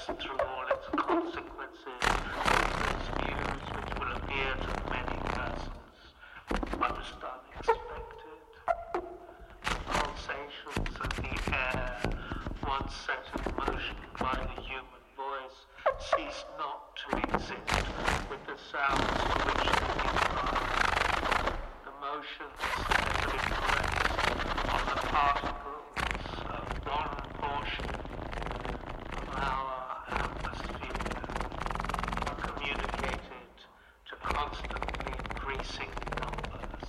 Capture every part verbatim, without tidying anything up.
universe through all its consequences, its views which will appear to many persons most unexpected. The pulsations of the air, once set in motion by the human voice, cease not to exist with the sounds to which they give. The motions that have impressed on the particles of one portion of our atmosphere are communicated to constantly increasing numbers.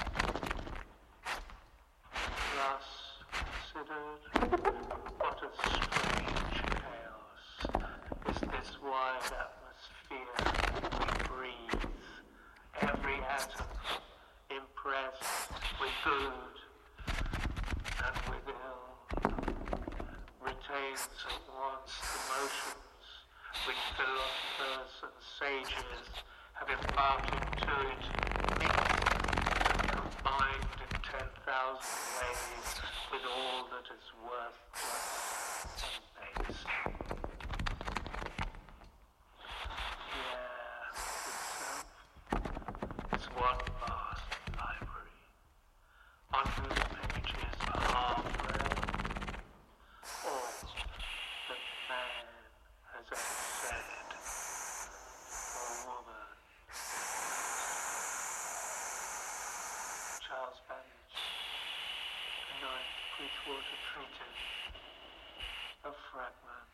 Thus considered, what a strange chaos is this wide atmosphere we breathe, every atom impressed with good and with ill, retains at once the motions which philosophers and sages have imparted to it, mixed and combined in ten thousand ways with all that is worthless and base. The air itself is one vast library, on whose pages are forever all that man has ever said, or woman. Charles Babbage, The Ninth Bridgewater Treatise, a fragment.